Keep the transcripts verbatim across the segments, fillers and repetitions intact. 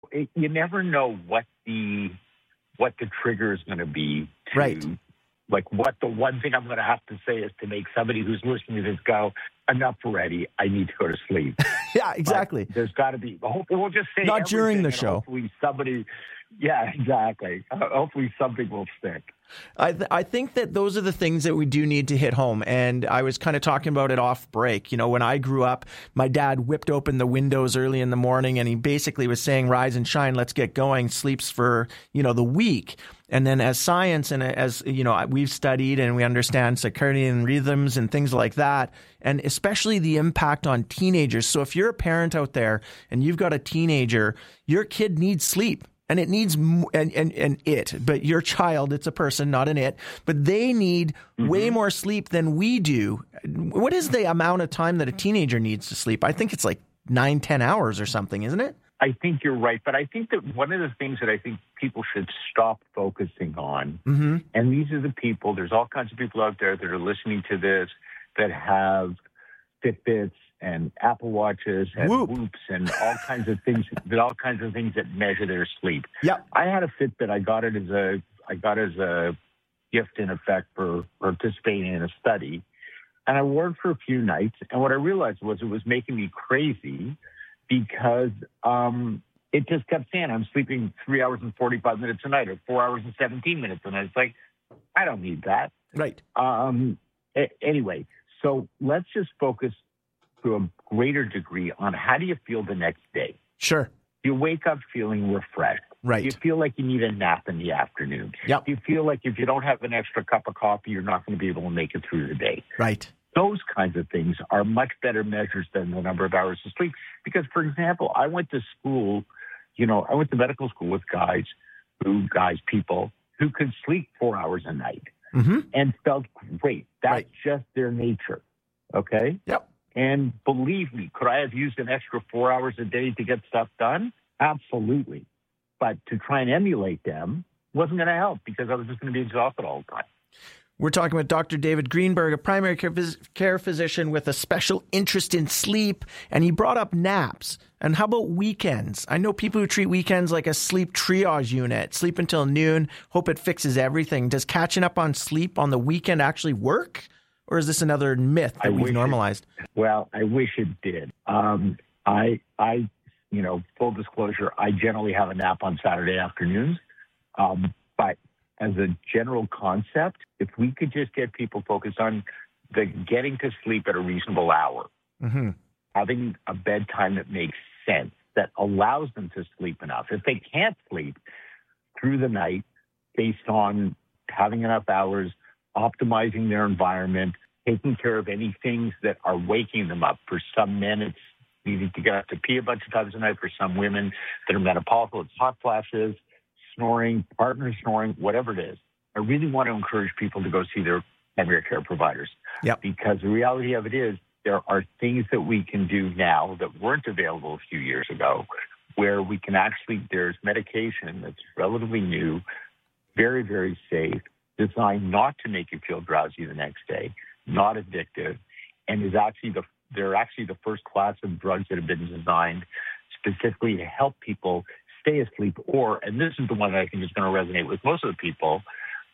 It, you never know what the what the trigger is going to be. To, right. Like what the one thing I'm going to have to say is to make somebody who's listening to this go, enough already. I need to go to sleep. Yeah, exactly. But there's got to be. Hopefully, we'll just say not during the show. Hopefully, somebody. Yeah, exactly. Uh, hopefully, something will stick. I th- I think that those are the things that we do need to hit home. And I was kind of talking about it off break. You know, when I grew up, my dad whipped open the windows early in the morning and he basically was saying, rise and shine, let's get going, sleeps for, you know, the week. And then as science and as, you know, we've studied and we understand circadian rhythms and things like that, and especially the impact on teenagers. So if you're a parent out there and you've got a teenager, your kid needs sleep. And it needs, and, and, and it, but your child, it's a person, not an it, but they need mm-hmm. way more sleep than we do. What is the amount of time that a teenager needs to sleep? I think it's like nine, ten hours or something, isn't it? I think you're right. But I think that one of the things that I think people should stop focusing on, mm-hmm. and these are the people, there's all kinds of people out there that are listening to this that have Fitbits and Apple Watches and Whoop. Whoops and all kinds of things, that all kinds of things that measure their sleep. Yep. I had a Fitbit. I got it as a, I got it as a gift in effect for participating in a study, and I wore it for a few nights. And what I realized was it was making me crazy because um, it just kept saying I'm sleeping three hours and forty-five minutes a night or four hours and seventeen minutes a night. It's like, I don't need that. Right. Um. A- anyway, so let's just focus to a greater degree on how do you feel the next day? Sure. You wake up feeling refreshed. Right. You feel like you need a nap in the afternoon. Yep. You feel like if you don't have an extra cup of coffee, you're not going to be able to make it through the day. Right. Those kinds of things are much better measures than the number of hours of sleep. Because, for example, I went to school, you know, I went to medical school with guys who, guys, people who could sleep four hours a night mm-hmm. and felt great. That's right. just their nature. Okay? Yep. And believe me, could I have used an extra four hours a day to get stuff done? Absolutely. But to try and emulate them wasn't going to help because I was just going to be exhausted all the time. We're talking with Doctor David Greenberg, a primary care, phys- care physician with a special interest in sleep. And he brought up naps. And how about weekends? I know people who treat weekends like a sleep triage unit. Sleep until noon, hope it fixes everything. Does catching up on sleep on the weekend actually work? Or is this another myth that I we've normalized? It, well, I wish it did. Um, I, I, you know, full disclosure, I generally have a nap on Saturday afternoons. Um, but as a general concept, if we could just get people focused on the getting to sleep at a reasonable hour, mm-hmm. having a bedtime that makes sense, that allows them to sleep enough. If they can't sleep through the night based on having enough hours, optimizing their environment, taking care of any things that are waking them up. For some men, it's needing to get up to pee a bunch of times a night. For some women that are menopausal, it's hot flashes, snoring, partner snoring, whatever it is. I really want to encourage people to go see their primary care providers. Yep. Because the reality of it is there are things that we can do now that weren't available a few years ago where we can actually, there's medication that's relatively new, very, very safe, designed not to make you feel drowsy the next day, not addictive, and is actually the they're actually the first class of drugs that have been designed specifically to help people stay asleep, or, and this is the one that I think is going to resonate with most of the people,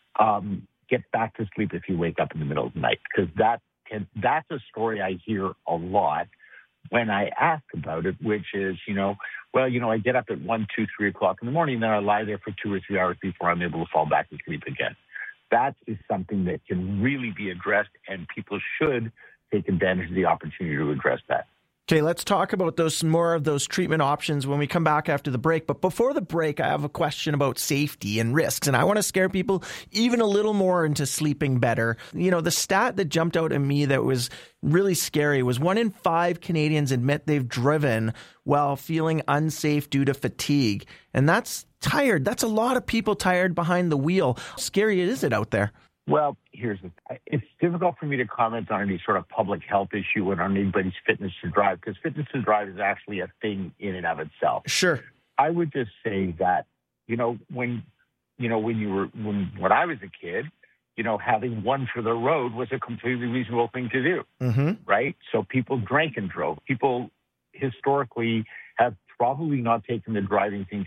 um, get back to sleep if you wake up in the middle of the night, because that can, that's a story I hear a lot when I ask about it, which is, you know, well, you know, I get up at one, two, three o'clock in the morning, and then I lie there for two or three hours before I'm able to fall back to sleep again. That is something that can really be addressed, and people should take advantage of the opportunity to address that. Okay, let's talk about those more of those treatment options when we come back after the break. But before the break, I have a question about safety and risks, and I want to scare people even a little more into sleeping better. You know, the stat that jumped out at me that was really scary was one in five Canadians admit they've driven while feeling unsafe due to fatigue. And that's tired. That's a lot of people tired behind the wheel. How scary is it out there? Well, here's the thing. It's difficult for me to comment on any sort of public health issue and on anybody's fitness to drive, because fitness to drive is actually a thing in and of itself. Sure. I would just say that, you know, when, you know, when you were, when, when I was a kid, you know, having one for the road was a completely reasonable thing to do, mm-hmm. right? So people drank and drove. People historically have probably not taken the driving thing